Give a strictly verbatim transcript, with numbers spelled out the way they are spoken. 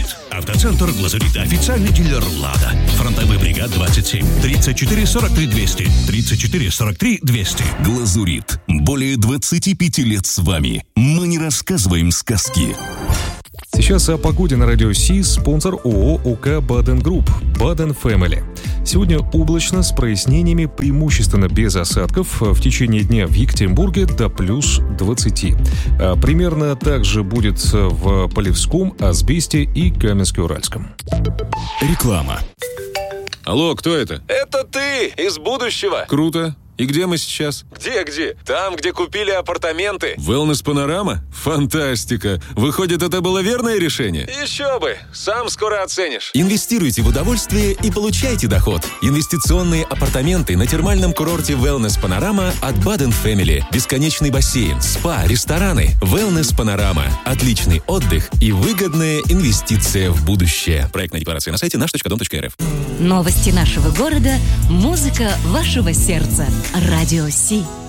«Глазурит». Автоцентр «Глазурит». Официальный дилер «Лада». Фронтовой бригад двадцать семь. тридцать четыре сорок три двести. тридцать четыре сорок три двести. «Глазурит». Более двадцати пяти лет с вами. Мы не рассказываем сказки. Сейчас о погоде на радио Си. Спонсор ООО УК «Баден Групп». «Баден Фэмили». Сегодня облачно с прояснениями, преимущественно без осадков. В течение дня в Екатеринбурге до плюс двадцати. А примерно так же будет в Полевском, Асбесте и Каменске-Уральском. Реклама. Алло, кто это? Это ты, из будущего. Круто. И где мы сейчас? Где-где? Там, где купили апартаменты. Wellness Панорама? Фантастика. Выходит, это было верное решение? Еще бы. Сам скоро оценишь. Инвестируйте в удовольствие и получайте доход. Инвестиционные апартаменты на термальном курорте Wellness Панорама от Баден Фэмили. Бесконечный бассейн, спа, рестораны. Wellness Панорама. Отличный отдых и выгодная инвестиция в будущее. Проектная декларация на сайте наш точка дом точка эр эф. Новости нашего города. Музыка вашего сердца. Радио Си.